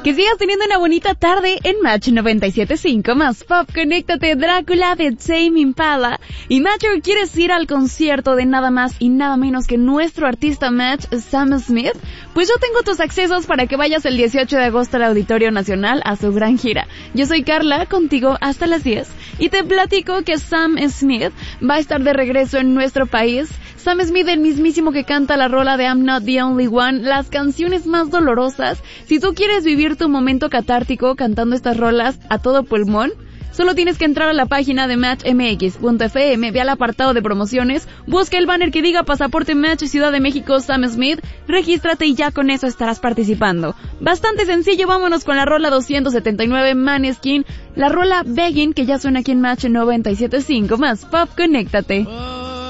Que sigas teniendo una bonita tarde en Match 97.5 más Pop. Conéctate, Drácula de Tame Impala. Y Matcher, ¿quieres ir al concierto de nada más y nada menos que nuestro artista Match, Sam Smith? Pues yo tengo tus accesos para que vayas el 18 de agosto al Auditorio Nacional a su gran gira. Yo soy Carla, contigo hasta las 10. Y te platico que Sam Smith va a estar de regreso en nuestro país. Sam Smith, el mismísimo que canta la rola de I'm Not the Only One, las canciones más dolorosas. Si tú quieres vivir tu momento catártico cantando estas rolas a todo pulmón, solo tienes que entrar a la página de matchmx.fm, ve al apartado de promociones, busca el banner que diga Pasaporte Match Ciudad de México Sam Smith, regístrate y ya con eso estarás participando. Bastante sencillo, vámonos con la rola 279 Maneskin, la rola Begging, que ya suena aquí en Match 97.5 más Pop. Conéctate.